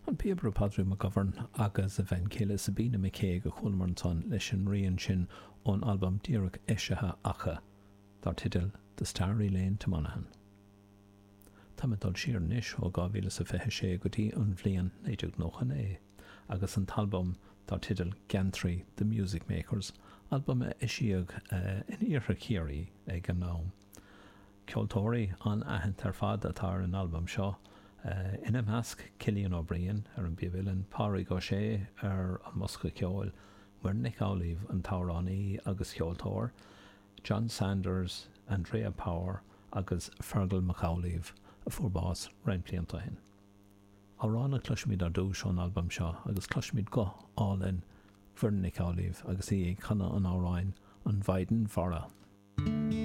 An Peabra Padre McGovern agus a bhain céile Sabina McKay go chulmarnton leis an rion sin ón albumm Díreach Eisithe Acha, dar tidal The Starry Lane to Monaghan. Tá me dul siar níos ó 2026 go dtí an bhliain 1990 agus an talbum dar tidal Gantry The Music Makers, album isiag in Iartha Céirí ag an nám. Ceoltóirí an aithint ar fad atá an album seo, ina measc Cillian O'Brien ar an bíomhilin, Pádraig O'Shea ar an Mosca Ceol, mar Nick Olive an Taurani agus Ceoltóir, John Sanders, Andrea Power agus Fergal McAuliffe a furbás reimpblianta hin. Árána cluisimid ar dúis an album seo agus cluisimid go álinn for Nick Olive agus í chana an áráin an Bhaiden Mhara.